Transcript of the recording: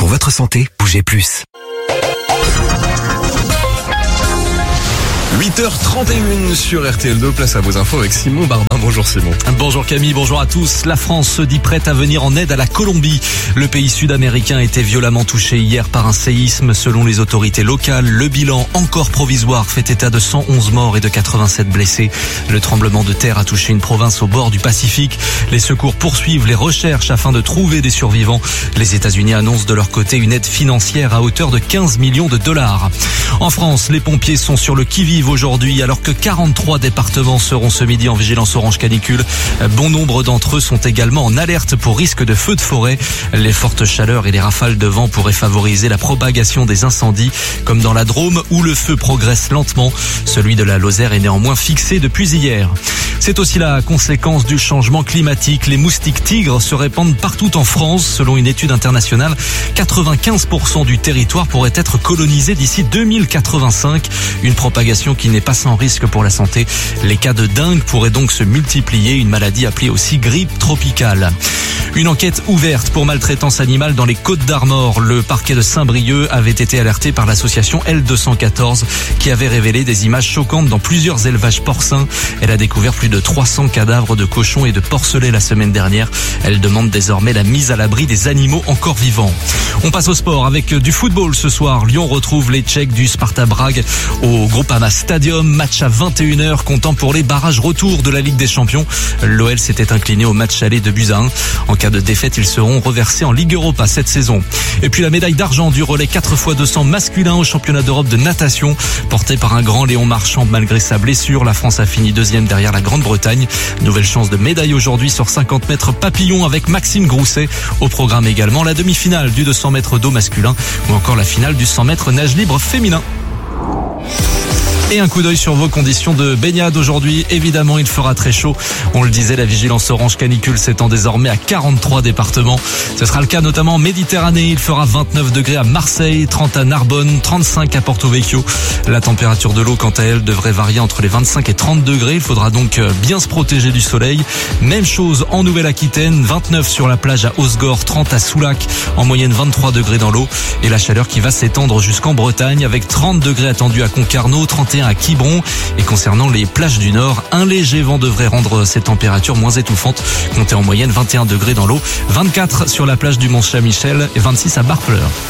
votre santé, bougez plus. 8h31 sur RTL2, place à vos infos avec Simon Barbin. Bonjour Simon. Bonjour Camille, bonjour à tous. La France se dit prête à venir en aide à la Colombie. Le pays sud-américain a été violemment touché hier par un séisme. Selon les autorités locales, le bilan encore provisoire fait état de 111 morts et de 87 blessés. Le tremblement de terre a touché une province au bord du Pacifique. Les secours poursuivent les recherches afin de trouver des survivants. Les États-Unis annoncent de leur côté une aide financière à hauteur de 15 millions de dollars. En France, les pompiers sont sur le qui-vive aujourd'hui, alors que 43 départements seront ce midi en vigilance orange canicule. Bon nombre d'entre eux sont également en alerte pour risque de feux de forêt. Les fortes chaleurs et les rafales de vent pourraient favoriser la propagation des incendies, comme dans la Drôme où le feu progresse lentement. Celui de la Lozère est néanmoins fixé depuis hier. C'est aussi la conséquence du changement climatique. Les moustiques tigres se répandent partout en France. Selon une étude internationale, 95% du territoire pourrait être colonisé d'ici 2085. Une propagation qui n'est pas sans risque pour la santé. Les cas de dengue pourraient donc se multiplier, une maladie appelée aussi grippe tropicale. Une enquête ouverte pour maltraitance animale dans les Côtes-d'Armor. Le parquet de Saint-Brieuc avait été alerté par l'association L214 qui avait révélé des images choquantes dans plusieurs élevages porcins. Elle a découvert plus de 300 cadavres de cochons et de porcelets la semaine dernière. Elle demande désormais la mise à l'abri des animaux encore vivants. On passe au sport avec du football ce soir. Lyon retrouve les Tchèques du Sparta Prague au Groupama Stadium. Match à 21h comptant pour les barrages retour de la Ligue des Champions. L'OL s'était incliné au match aller de buts à 1. En cas de défaite, ils seront reversés en Ligue Europa cette saison. Et puis la médaille d'argent du relais 4x200 masculin au championnat d'Europe de natation. Porté par un grand Léon Marchand malgré sa blessure, la France a fini deuxième derrière la Grande-Bretagne. Nouvelle chance de médaille aujourd'hui sur 50 mètres papillon avec Maxime Grousset. Au programme également la demi-finale du 200 mètres d'eau masculin ou encore la finale du 100 mètres nage libre féminin. Et un coup d'œil sur vos conditions de baignade aujourd'hui. Évidemment, il fera très chaud. On le disait, la vigilance orange canicule s'étend désormais à 43 départements. Ce sera le cas notamment en Méditerranée. Il fera 29 degrés à Marseille, 30 à Narbonne, 35 à Porto Vecchio. La température de l'eau, quant à elle, devrait varier entre les 25 et 30 degrés. Il faudra donc bien se protéger du soleil. Même chose en Nouvelle-Aquitaine, 29 sur la plage à Osgore, 30 à Soulac, en moyenne 23 degrés dans l'eau. Et la chaleur qui va s'étendre jusqu'en Bretagne avec 30 degrés attendus à Concarneau, 31 à Quiberon. Et concernant les plages du Nord, un léger vent devrait rendre ces températures moins étouffantes. Comptez en moyenne 21 degrés dans l'eau, 24 sur la plage du Mont-Saint-Michel et 26 à Barfleur.